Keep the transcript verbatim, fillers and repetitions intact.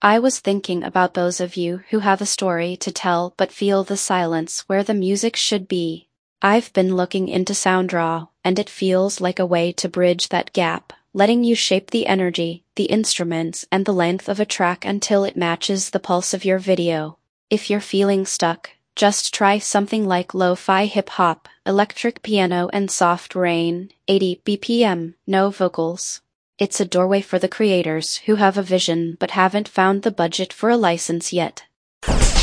I was thinking about those of you who have a story to tell but feel the silence where the music should be. I've been looking into SoundRaw, and it feels like a way to bridge that gap, letting you shape the energy, the instruments, and the length of a track until it matches the pulse of your video. If you're feeling stuck, just try something like lo-fi hip-hop, electric piano and soft rain, eighty B P M, no vocals. It's a doorway for the creators who have a vision but haven't found the budget for a license yet.